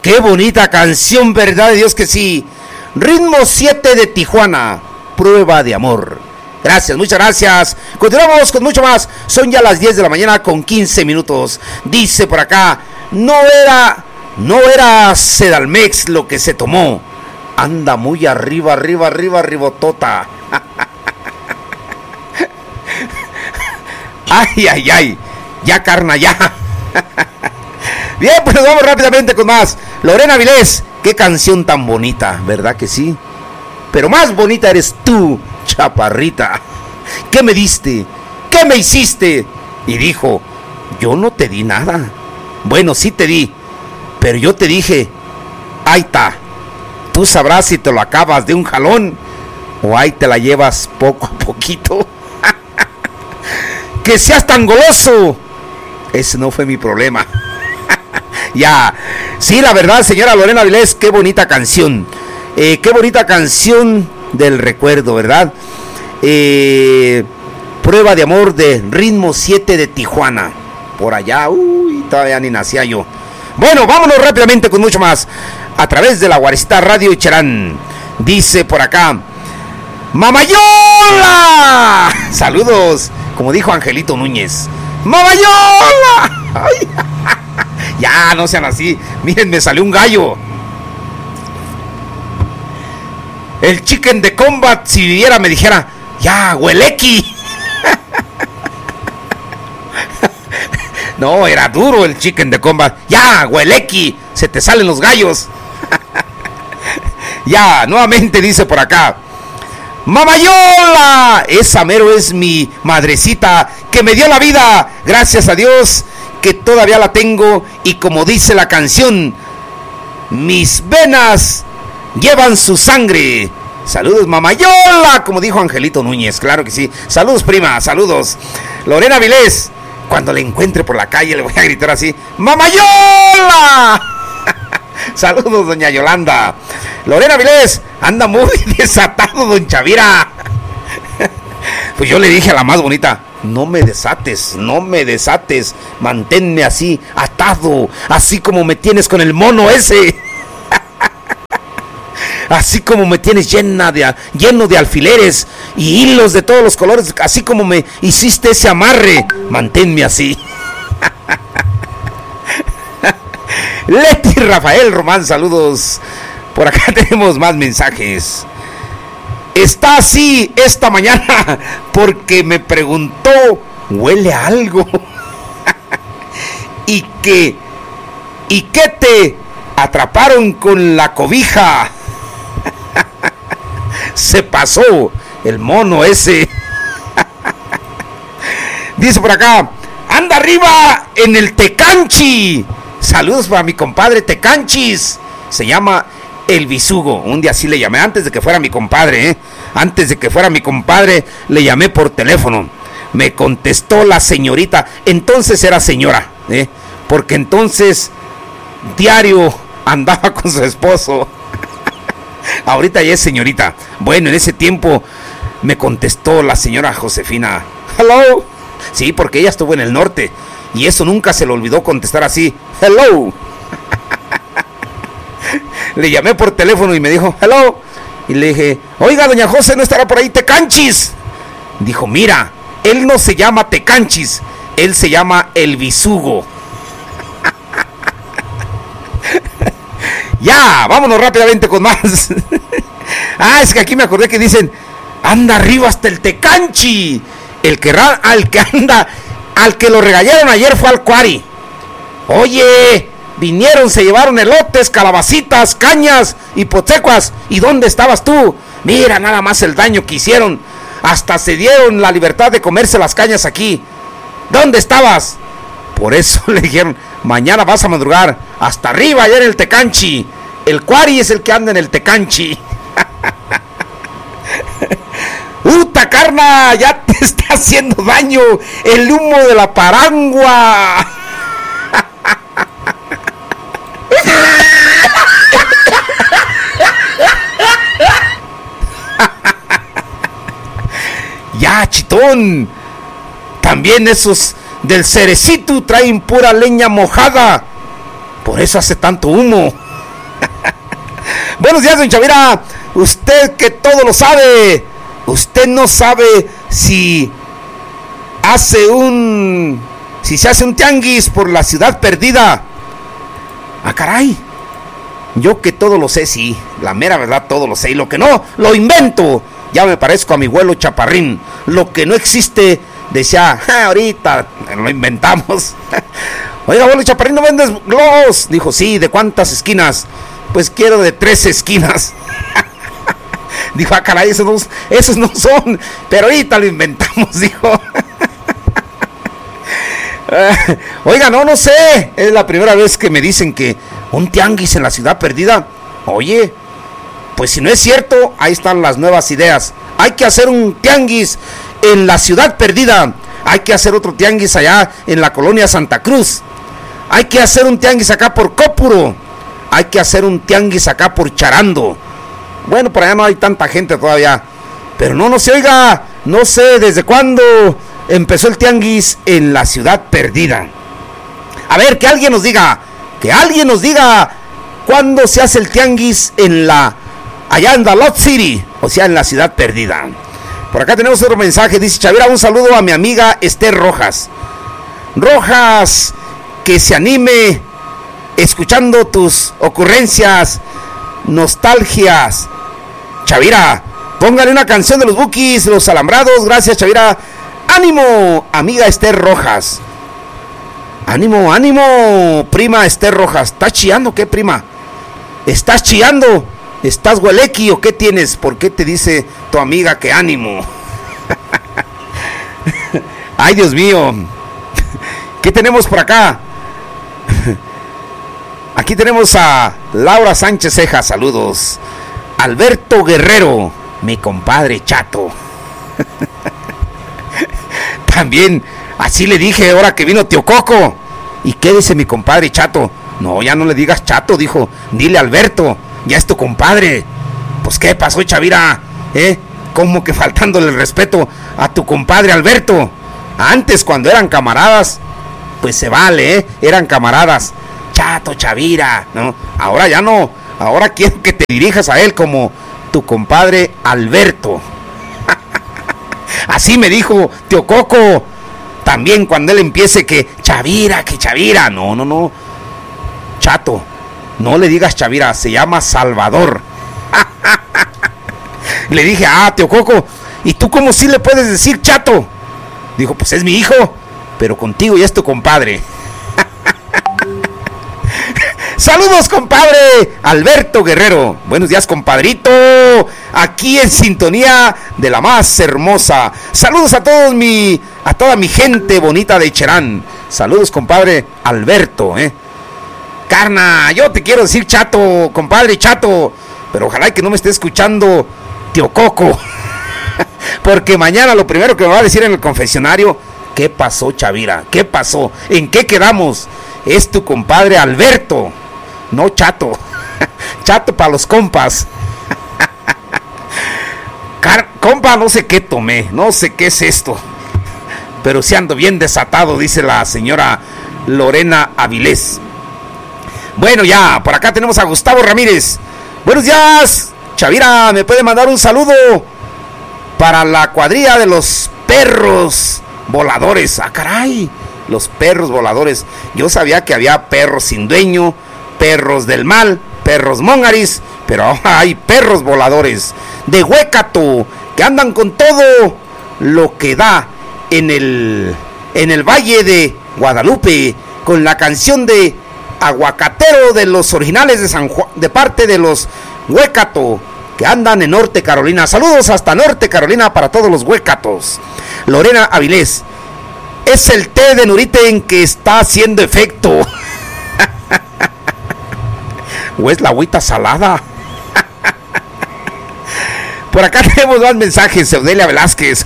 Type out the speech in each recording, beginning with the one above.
Qué bonita canción, ¿verdad de Dios que sí? Ritmo 7 de Tijuana, Prueba de Amor. Gracias, muchas gracias. Continuamos con mucho más. Son ya las 10 de la mañana con 15 minutos. Dice por acá, no era Sedalmex lo que se tomó. Anda muy arribotota. Ay. Ya, carna, ya. Bien, pues nos vamos rápidamente con más. Lorena Avilés, qué canción tan bonita, ¿verdad que sí? Pero más bonita eres tú, chaparrita. ¿Qué me diste? ¿Qué me hiciste? Y dijo, yo no te di nada. Bueno, sí te di, pero yo te dije, ahí está. Tú sabrás si te lo acabas de un jalón o ahí te la llevas poco a poquito. Que seas tan goloso. Ese no fue mi problema. Ya, sí, la verdad, señora Lorena Avilés, qué bonita canción. Qué bonita canción del recuerdo, ¿verdad? Prueba de Amor de Ritmo 7 de Tijuana. Por allá, todavía ni nacía yo. Bueno, vámonos rápidamente con mucho más. A través de la Guaricita Radio Cherán. Dice por acá, ¡Mamayola! Saludos, como dijo Angelito Núñez. ¡Mamayola! Ay, ya, no sean así. Miren, me salió un gallo. El Chicken de Combat, si viviera, me dijera, ya, huelequi. No, era duro el Chicken de Combat. Ya, huelequi, se te salen los gallos. Ya, nuevamente dice por acá, ¡Mamayola! Esa mero es mi madrecita que me dio la vida. Gracias a Dios que todavía la tengo. Y como dice la canción, mis venas llevan su sangre. Saludos, Mamayola, como dijo Angelito Núñez, claro que sí. Saludos, prima, saludos. Lorena Avilés, cuando le encuentre por la calle le voy a gritar así, ¡Mamayola! Saludos, doña Yolanda. Lorena Avilés, anda muy desatado, don Chavira. Pues yo le dije a la más bonita, no me desates, manténme así, atado, así como me tienes con el mono ese. Así como me tienes lleno de alfileres y hilos de todos los colores, así como me hiciste ese amarre, manténme así. Leti Rafael Román, saludos. Por acá tenemos más mensajes. Está así esta mañana porque me preguntó, ¿huele a algo? ¿Y qué te atraparon con la cobija? Se pasó el mono ese. Dice por acá, anda arriba en el Tecanchi. Saludos para mi compadre Tecanchis. Se llama El Bisugo. Un día sí le llamé, antes de que fuera mi compadre, Antes de que fuera mi compadre, le llamé por teléfono. Me contestó la señorita. Entonces era señora, porque entonces diario andaba con su esposo. Ahorita ya es señorita. Bueno, en ese tiempo me contestó la señora Josefina. Hello. Sí, porque ella estuvo en el norte y eso nunca se le olvidó contestar así. Hello. Le llamé por teléfono y me dijo hello. Y le dije, oiga, doña José, ¿no estará por ahí Tecanchis? Dijo, mira, él no se llama Tecanchis, él se llama El Bisugo. Ya, vámonos rápidamente con más. Es que aquí me acordé que dicen, anda arriba hasta el Tecanchi. Al que lo regañaron ayer fue al Cuari. Oye, vinieron, se llevaron elotes, calabacitas, cañas y potecuas. ¿Y dónde estabas tú? Mira nada más el daño que hicieron. Hasta se dieron la libertad de comerse las cañas aquí. ¿Dónde estabas? Por eso le dijeron, mañana vas a madrugar hasta arriba allá en el Tecanchi. El Cuari es el que anda en el Tecanchi. ¡Uta, carna! Ya te está haciendo daño el humo de la parangua. Ya, chitón. También esos del cerecito traen pura leña mojada. Por eso hace tanto humo. Buenos días, don Chavira. Usted que todo lo sabe. Usted no sabe si se hace un tianguis por la ciudad perdida. Ah, caray. Yo que todo lo sé, sí. La mera verdad, todo lo sé. Y lo que no, lo invento. Ya me parezco a mi abuelo Chaparrín. Lo que no existe, decía, ahorita lo inventamos. Oiga, abuelo Chaparrín, ¿no vendes globos? Dijo, sí, ¿de cuántas esquinas? Pues quiero de 3 esquinas. Dijo, ah, caray, esos no son. Pero ahorita lo inventamos, dijo. Oiga, no sé. Es la primera vez que me dicen que un tianguis en la ciudad perdida. Oye, pues si no es cierto, ahí están las nuevas ideas. Hay que hacer un tianguis en la ciudad perdida. Hay que hacer otro tianguis allá en la colonia Santa Cruz. Hay que hacer un tianguis acá por Cópuro. Hay que hacer un tianguis acá por Charando. Bueno, por allá no hay tanta gente todavía. Pero no se oiga. No sé desde cuándo empezó el tianguis en la ciudad perdida. A ver, que alguien nos diga. Que alguien nos diga cuándo se hace el tianguis allá en Lot City. O sea, en la ciudad perdida. Por acá tenemos otro mensaje. Dice Chavira, un saludo a mi amiga Esther Rojas. Rojas, que se anime escuchando tus ocurrencias, nostalgias. Chavira, póngale una canción de los Bukis, Los Alambrados. Gracias, Chavira. ¡Ánimo, amiga Esther Rojas! ¡Ánimo, ánimo, prima Esther Rojas! ¿Estás chillando qué, prima? ¿Estás chillando? ¿Estás huelequi o qué tienes? ¿Por qué te dice tu amiga que ánimo? ¡Ay, Dios mío! ¿Qué tenemos por acá? Aquí tenemos a Laura Sánchez Ceja, saludos. Alberto Guerrero, mi compadre Chato. También, así le dije ahora que vino Tío Coco. ¿Y qué dice mi compadre Chato? No, ya no le digas Chato, dijo. Dile Alberto, ya es tu compadre. Pues, ¿qué pasó, Chavira? ¿Cómo que faltándole el respeto a tu compadre Alberto? Antes, cuando eran camaradas, pues se vale, eran camaradas. Chato, Chavira, ¿no? Ahora ya no. Ahora quiero que te dirijas a él como tu compadre Alberto. Así me dijo Tío Coco. También cuando él empiece que Chavira. No. Chato, no le digas Chavira, se llama Salvador. Le dije, Tío Coco, ¿y tú cómo sí le puedes decir Chato? Dijo, pues es mi hijo, pero contigo ya es tu compadre. Saludos, compadre Alberto Guerrero. Buenos días, compadrito. Aquí en sintonía de la más hermosa. Saludos a toda mi gente bonita de Cherán. Saludos, compadre Alberto, Carna, yo te quiero decir Chato, compadre Chato, pero ojalá que no me esté escuchando Tío Coco. Porque mañana lo primero que me va a decir en el confesionario, ¿qué pasó, Chavira? ¿Qué pasó? ¿En qué quedamos? Es tu compadre Alberto, no Chato. Chato para los compas. Compa, no sé qué tomé, no sé qué es esto, pero sí ando bien desatado, dice la señora Lorena Avilés. Bueno, ya, por acá tenemos a Gustavo Ramírez. Buenos días, Chavira, ¿me puede mandar un saludo para la cuadrilla de los perros voladores? Ah, caray, los perros voladores. Yo sabía que había perros sin dueño, perros del mal, perros mongaris, pero ahora hay perros voladores de Huécato que andan con todo lo que da en el Valle de Guadalupe, con la canción de Aguacatero de los originales de San Juan, de parte de los Huécato que andan en Norte Carolina. Saludos hasta Norte Carolina para todos los Huécatos. Lorena Avilés, es el té de Nuriten que está haciendo efecto. ¿O es la agüita salada? Por acá tenemos más mensajes. Eudelia Velázquez.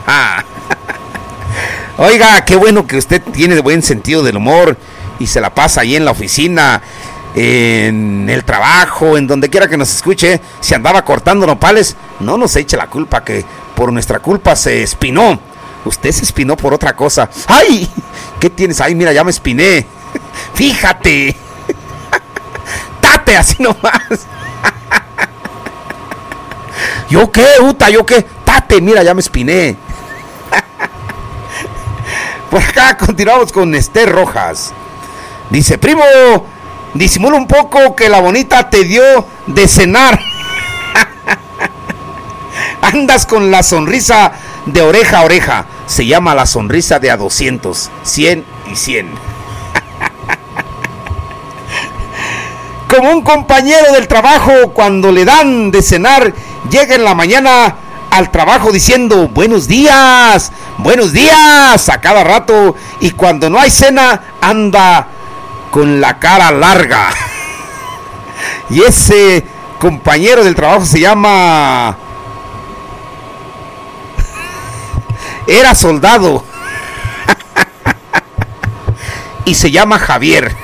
Oiga, qué bueno que usted tiene buen sentido del humor y se la pasa ahí en la oficina, en el trabajo, en donde quiera que nos escuche. Si andaba cortando nopales, no nos eche la culpa que por nuestra culpa se espinó. Usted se espinó por otra cosa. ¡Ay! ¿Qué tienes? ¡Ay, mira, ya me espiné! Fíjate. ¡Tate así nomás! ¿Yo qué, Uta? ¿Yo qué? Tate, mira, ya me espiné. Por acá continuamos con Esther Rojas. Dice, primo, disimula un poco que la bonita te dio de cenar. Andas con la sonrisa de oreja a oreja. Se llama la sonrisa de a 200, 100 y 100. Como un compañero del trabajo cuando le dan de cenar, llega en la mañana al trabajo diciendo buenos días a cada rato, y cuando no hay cena anda con la cara larga. Y ese compañero del trabajo se llama... Era soldado. Y se llama Javier.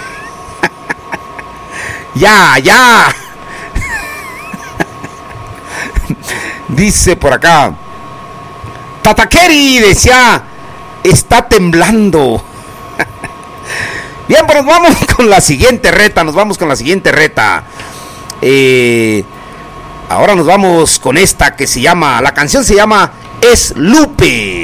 Ya. Dice por acá, Tatakeri decía, está temblando. Bien, pues nos vamos con la siguiente reta. Ahora nos vamos con esta que se llama, la canción se llama Es Lupe.